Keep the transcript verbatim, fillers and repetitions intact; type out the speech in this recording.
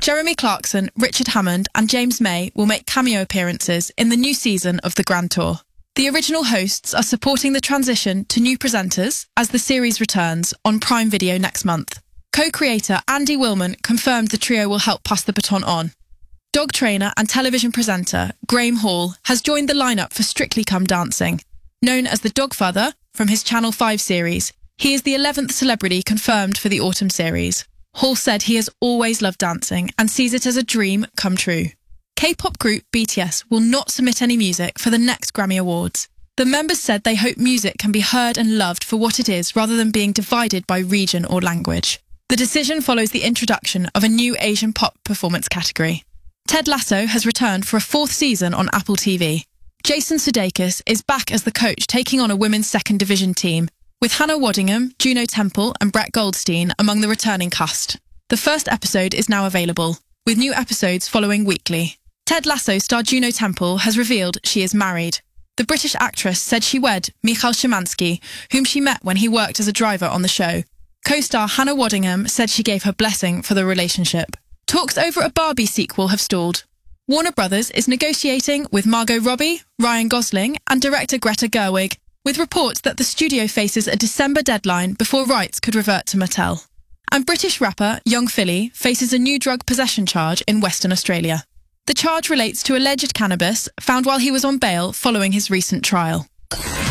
Jeremy Clarkson, Richard Hammond and James May will make cameo appearances in the new season of the Grand Tour. The original hosts are supporting the transition to new presenters as the series returns on Prime Video next month. Co-creator Andy Willman confirmed the trio will help pass the baton on. Dog trainer and television presenter Graham Hall has joined the lineup for Strictly Come Dancing. Known as the Dogfather from his Channel five series, he is the eleventh celebrity confirmed for the autumn series. Hall said he has always loved dancing and sees it as a dream come true. K-pop group B T S will not submit any music for the next Grammy Awards. The members said they hope music can be heard and loved for what it is rather than being divided by region or language. The decision follows the introduction of a new Asian pop performance category. Ted Lasso has returned for a fourth season on Apple T V. Jason Sudeikis is back as the coach taking on a women's second division team, with Hannah Waddingham, Juno Temple and Brett Goldstein among the returning cast. The first episode is now available, with new episodes following weekly. Ted Lasso star Juno Temple has revealed she is married. The British actress said she wed Michal Szymanski, whom she met when he worked as a driver on the show. Co-star Hannah Waddingham said she gave her blessing for the relationship. Talks over a Barbie sequel have stalled. Warner Brothers is negotiating with Margot Robbie, Ryan Gosling and director Greta Gerwig, with reports that the studio faces a December deadline before rights could revert to Mattel. And British rapper Young Philly faces a new drug possession charge in Western Australia. The charge relates to alleged cannabis found while he was on bail following his recent trial.